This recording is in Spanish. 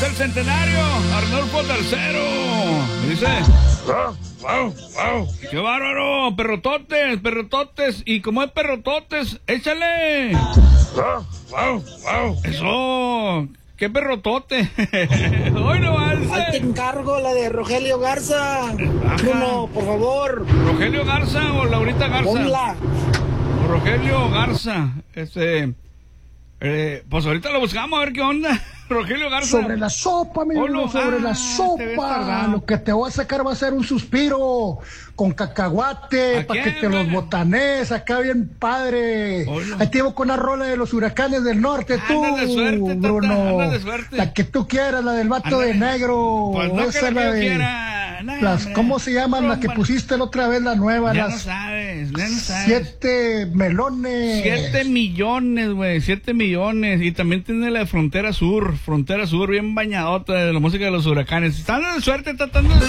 el centenario, Arnulfo III. Dice... ¡Qué bárbaro! Perrototes. Y como es perrototes, échale. Eso. ¡Qué perrotote! Hoy no va a ser. Ahí te encargo la de Rogelio Garza. Bruno, por favor. ¿Rogelio Garza o Laurita Garza? Ponla. O Rogelio Garza. Pues ahorita lo buscamos a ver qué onda. Rogelio Garza. Sobre la sopa, mi Bruno, sobre la sopa. Lo que te voy a sacar va a ser un suspiro con cacahuate para que te los botanes acá bien padre. Ahí te llevo con una rola de los huracanes del norte, tú, suerte, Bruno. tata, de suerte. La que tú quieras, la del vato de negro. Pues no esa que la yo de quiera. No, las, hombre. ¿cómo se llaman? Las que pusiste la otra vez, la nueva. Ya las no sabes. 7 melones. 7 millones, güey. 7 millones. Y también tiene la de Frontera Sur, bien bañadota de la música de los huracanes. Están de suerte tratando de